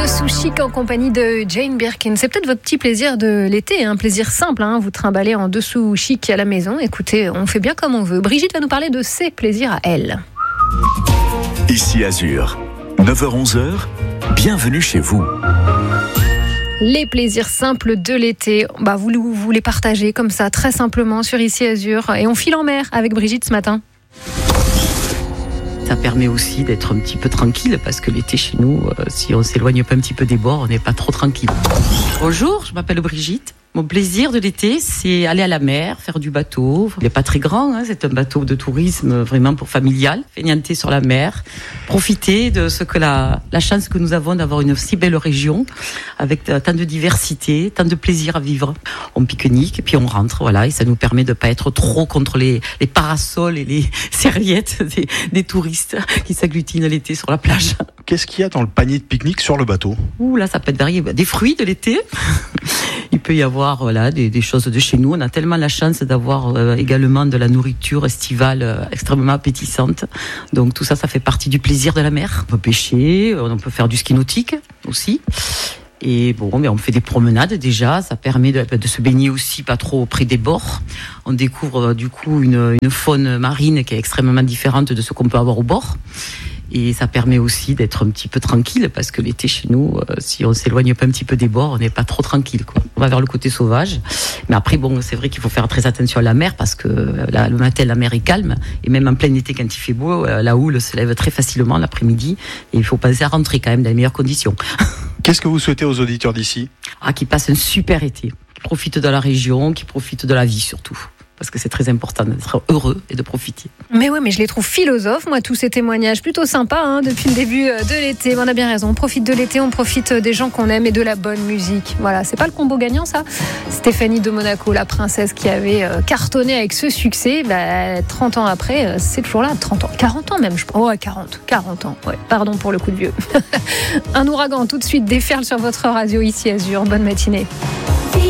Dessous chic en compagnie de Jane Birkin. C'est peut-être votre petit plaisir de l'été, un plaisir simple, vous trimballez en dessous chic à la maison. Écoutez, on fait bien comme on veut. Brigitte va nous parler de ses plaisirs à elle. Ici Azur, 9h-11h, bienvenue chez vous. Les plaisirs simples de l'été, vous les partagez comme ça, très simplement sur Ici Azur. Et on file en mer avec Brigitte ce matin. Ça permet aussi d'être un petit peu tranquille parce que l'été chez nous, si on s'éloigne pas un petit peu des bords, on n'est pas trop tranquille. Bonjour, je m'appelle Brigitte. Mon plaisir de l'été, c'est aller à la mer, faire du bateau. Il n'est pas très grand, c'est un bateau de tourisme vraiment pour familial. Fainéanter sur la mer, profiter de ce que la chance que nous avons d'avoir une si belle région avec tant de diversité, tant de plaisir à vivre. On pique-nique et puis on rentre, voilà, et ça nous permet de pas être trop contre les parasols et les serviettes des touristes qui s'agglutinent l'été sur la plage. Qu'est-ce qu'il y a dans le panier de pique-nique sur le bateau ? Là, ça peut être varié. Des fruits de l'été. Il peut y avoir des choses de chez nous. On a tellement la chance d'avoir également de la nourriture estivale extrêmement appétissante. Donc tout ça, ça fait partie du plaisir de la mer. On peut pêcher, on peut faire du ski nautique aussi. Et on fait des promenades déjà, ça permet de se baigner aussi pas trop près des bords. On découvre du coup une faune marine qui est extrêmement différente de ce qu'on peut avoir au bord. Et ça permet aussi d'être un petit peu tranquille parce que l'été chez nous, si on s'éloigne pas un petit peu des bords, on n'est pas trop tranquille, quoi. On va vers le côté sauvage. Mais après, c'est vrai qu'il faut faire très attention à la mer parce que le matin, la mer est calme. Et même en plein été, quand il fait beau, la houle se lève très facilement l'après-midi. Et il faut penser à rentrer quand même dans les meilleures conditions. Qu'est-ce que vous souhaitez aux auditeurs d'ici ? Qu'ils passent un super été. Qu'ils profitent de la région, qu'ils profitent de la vie surtout. Parce que c'est très important d'être heureux et de profiter. Mais je les trouve philosophes, moi, tous ces témoignages. Plutôt sympas, depuis le début de l'été. On a bien raison, on profite de l'été, on profite des gens qu'on aime et de la bonne musique. Voilà, c'est pas le combo gagnant, ça ? Stéphanie de Monaco, la princesse qui avait cartonné avec ce succès, 30 ans après, c'est toujours là. 30 ans, 40 ans même, je pense. Ouais, 40 ans. Ouais, pardon pour le coup de vieux. Un ouragan, tout de suite, déferle sur votre radio Ici Azur. Bonne matinée.